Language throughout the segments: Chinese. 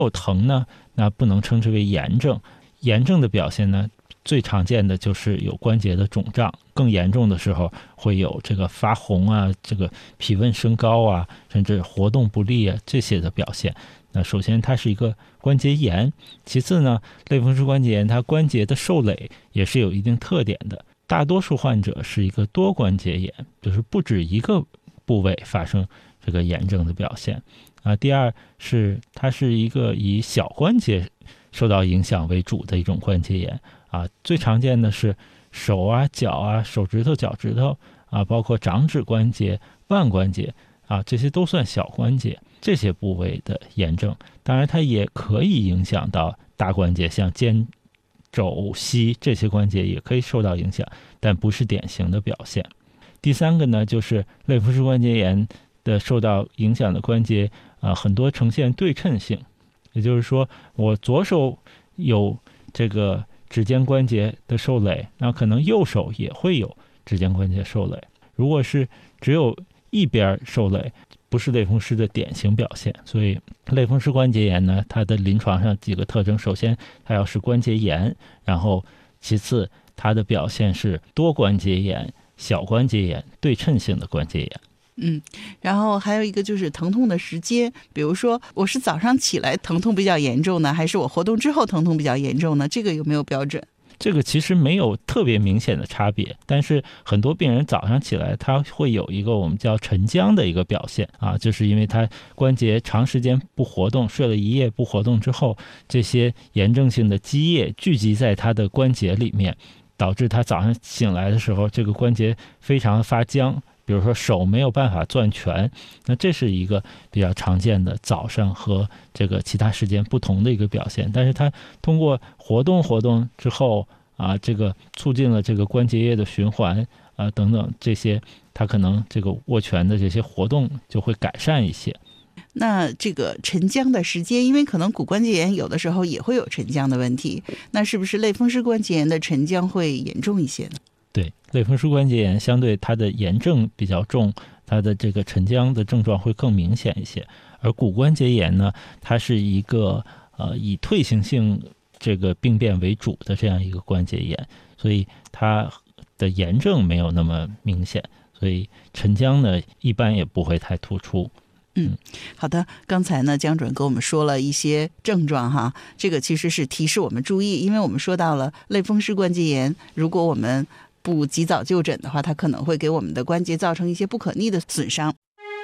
有疼呢，那不能称之为炎症。炎症的表现呢，最常见的就是有关节的肿胀，更严重的时候会有这个发红啊，这个体温升高啊，甚至活动不利啊这些的表现。那首先它是一个关节炎，其次呢，类风湿关节炎它关节的受累也是有一定特点的，大多数患者是一个多关节炎，就是不止一个部位发生这个炎症的表现啊。第二是它是一个以小关节受到影响为主的一种关节炎啊，最常见的是手啊、脚啊、手指头、脚趾头啊，包括掌指关节、腕关节啊，这些都算小关节。这些部位的炎症，当然它也可以影响到大关节，像肩、肘、膝这些关节也可以受到影响，但不是典型的表现。第三个呢，就是类风湿关节炎的受到影响的关节很多呈现对称性，也就是说，我左手有这个指尖关节的受累，那可能右手也会有指尖关节受累。如果是只有一边受累，不是类风湿的典型表现。所以类风湿关节炎呢，它的临床上几个特征，首先它要是关节炎，然后其次它的表现是多关节炎、小关节炎、对称性的关节炎。 然后还有一个就是疼痛的时间，比如说我是早上起来疼痛比较严重呢，还是我活动之后疼痛比较严重呢？这个有没有标准？ 这个其实没有特别明显的差别，但是很多病人早上起来他会有一个我们叫晨僵的一个表现啊，就是因为他关节长时间不活动，睡了一夜不活动之后，这些炎症性的积液聚集在他的关节里面，导致他早上醒来的时候这个关节非常发僵，比如说手没有办法攥拳，那这是一个比较常见的早上和这个其他时间不同的一个表现。但是它通过活动之后啊，这个促进了这个关节液的循环啊等等这些，它可能这个握拳的这些活动就会改善一些。 那这个晨僵的时间，因为可能骨关节炎有的时候也会有晨僵的问题，那是不是类风湿关节炎的晨僵会严重一些呢？ 对，类风湿关节炎相对它的炎症比较重，它的这个晨僵的症状会更明显一些。而骨关节炎呢，它是一个以退行性这个病变为主的这样一个关节炎，所以它的炎症没有那么明显，所以晨僵呢一般也不会太突出。 好的，刚才呢江主任给我们说了一些症状哈，这个其实是提示我们注意，因为我们说到了类风湿关节炎，如果我们不及早就诊的话，它可能会给我们的关节造成一些不可逆的损伤。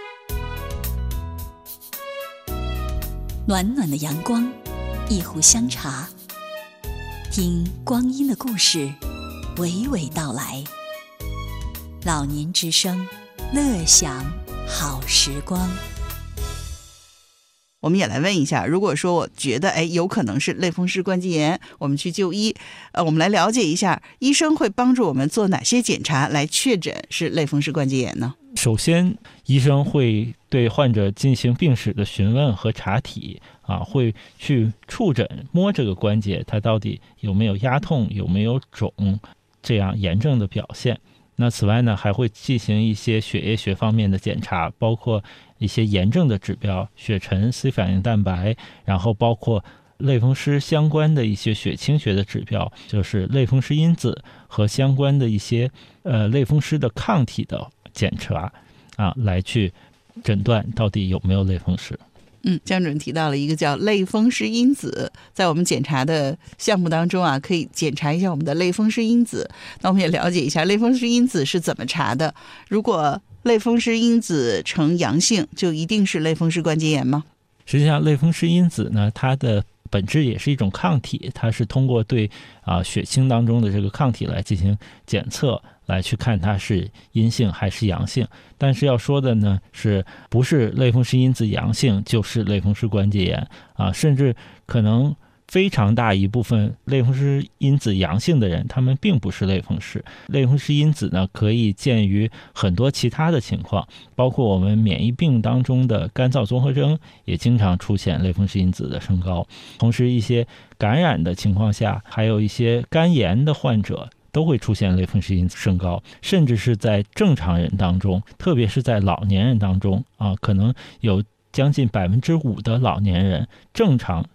暖暖的阳光，一壶香茶，听光阴的故事娓娓道来。老年之声，乐享好时光。 我们也来问一下，如果说我觉得有可能是类风湿关节炎，我们去就医，我们来了解一下医生会帮助我们做哪些检查来确诊是类风湿关节炎呢？ 首先医生会对患者进行病史的询问和查体啊，会去触诊摸这个关节它到底有没有压痛，有没有肿，这样炎症的表现。那此外呢，还会进行一些血液学方面的检查，包括一些炎症的指标，血沉、C 反应蛋白，然后包括类风湿相关的一些血清学的指标，就是类风湿因子和相关的一些类风湿的抗体的检查啊，来去诊断到底有没有类风湿。 江主任提到了一个叫类风湿因子，在我们检查的项目当中啊，可以检查一下我们的类风湿因子。那我们也了解一下类风湿因子是怎么查的。如果类风湿因子呈阳性，就一定是类风湿关节炎吗？ 实际上类风湿因子呢，它的本质也是一种抗体，它是通过对血清当中的这个抗体来进行检测，来去看它是阴性还是阳性。但是要说的呢，是不是类风湿因子阳性就是类风湿关节炎啊？甚至可能非常大一部分类风湿因子阳性的人，他们并不是类风湿。类风湿因子呢，可以见于很多其他的情况，包括我们免疫病当中的干燥综合征也经常出现类风湿因子的升高。同时一些感染的情况下，还有一些肝炎的患者都会出现类风湿因子升高，甚至是在正常人当中，特别是在老年人当中可能有将近5%的老年人正常